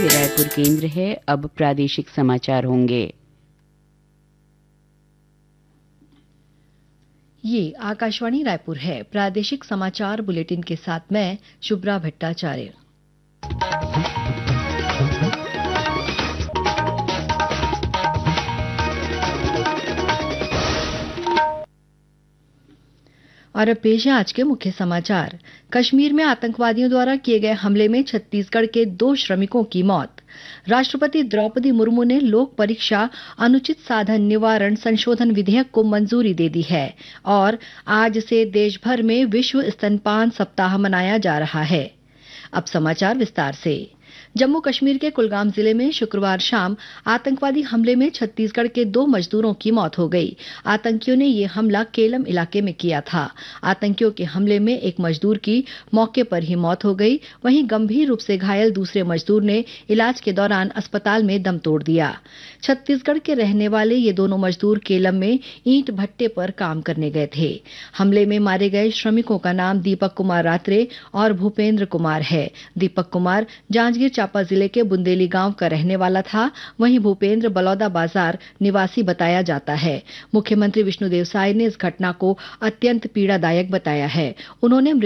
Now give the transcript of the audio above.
ये रायपुर केंद्र है। अब प्रादेशिक समाचार होंगे। ये आकाशवाणी रायपुर है। प्रादेशिक समाचार बुलेटिन के साथ मैं शुभ्रा भट्टाचार्य। और अब पेश है आज के मुख्य समाचार। कश्मीर में आतंकवादियों द्वारा किए गए हमले में छत्तीसगढ़ के 2 श्रमिकों की मौत। राष्ट्रपति द्रौपदी मुर्मू ने लोक परीक्षा अनुचित साधन निवारण संशोधन विधेयक को मंजूरी दे दी है और आज से देश भर में विश्व स्तनपान सप्ताह मनाया जा रहा है। अब समाचार विस्तार से। जम्मू कश्मीर के कुलगाम जिले में शुक्रवार शाम आतंकवादी हमले में छत्तीसगढ़ के 2 मजदूरों की मौत हो गई। आतंकियों ने यह हमला केलम इलाके में किया था। आतंकियों के हमले में एक मजदूर की मौके पर ही मौत हो गई। वहीं गंभीर रूप से घायल दूसरे मजदूर ने इलाज के दौरान अस्पताल में दम तोड़ दिया। छत्तीसगढ़ के रहने वाले ये दोनों मजदूर केलम में ईंट भट्टे पर काम करने गए थे। हमले में मारे गए श्रमिकों का नाम दीपक कुमार रात्रे और भूपेंद्र कुमार है। दीपक कुमार जांजगीर चांपा जिले के बुंदेली गांव का रहने वाला था। वहीं भूपेंद्र बलौदा बाजार निवासी बताया जाता है। मुख्यमंत्री विष्णुदेव साय ने इस घटना को अत्यंत पीड़ादायक बताया है। उन्होंने